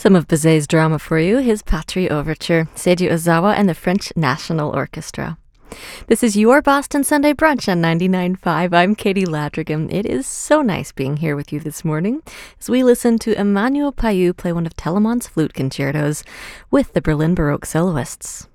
Some of Bizet's drama for you, his Patrie Overture, Seiji Ozawa and the French National Orchestra. This is your Boston Sunday Brunch on 99.5. I'm Katie Ladrigan. It is so nice being here with you this morning as we listen to Emmanuel Payou play one of Telemann's flute concertos with the Berlin Baroque soloists.